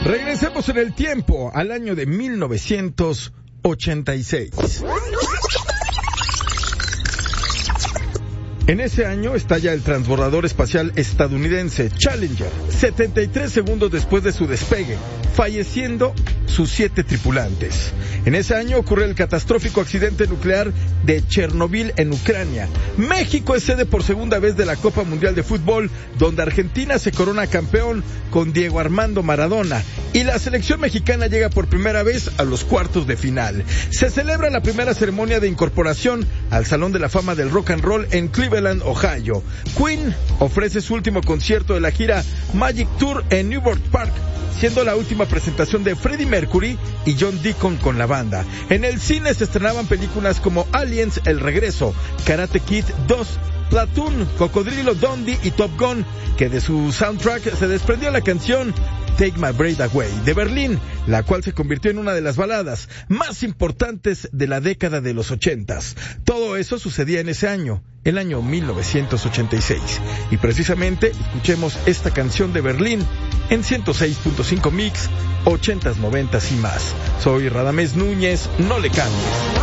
Regresemos en el tiempo al año de 1986. En ese año estalla el transbordador espacial estadounidense Challenger, 73 segundos después de su despegue, falleciendo sus 7 tripulantes. En ese año ocurre el catastrófico accidente nuclear de Chernobyl en Ucrania. México es sede por segunda vez de la Copa Mundial de Fútbol, donde Argentina se corona campeón con Diego Armando Maradona, y la selección mexicana llega por primera vez a los cuartos de final. Se celebra la primera ceremonia de incorporación al Salón de la Fama del Rock and Roll en Cleveland, Ohio. Queen ofrece su último concierto de la gira Magic Tour en Newport Park, siendo la última presentación de Freddie Mercury y John Deacon con la banda. En el cine se estrenaban películas como Aliens, El Regreso, Karate Kid 2, Platoon, Cocodrilo Dundee y Top Gun, que de su soundtrack se desprendió la canción Take My Breath Away de Berlín, la cual se convirtió en una de las baladas más importantes de la década de los 80s. Todo eso sucedía en ese año, el año 1986. Y precisamente escuchemos esta canción de Berlín en 106.5 Mix, 80s, 90s y más. Soy Radamés Núñez, no le cambies.